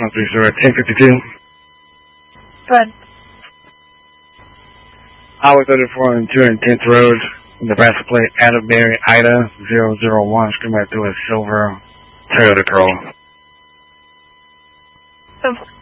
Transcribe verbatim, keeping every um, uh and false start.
one three zero, ten fifty-two. Go ahead. Highway thirty-four on two hundred tenth Road, Nebraska plate, Atterbury, Ida, zero zero one, screaming through a silver Toyota Corolla. So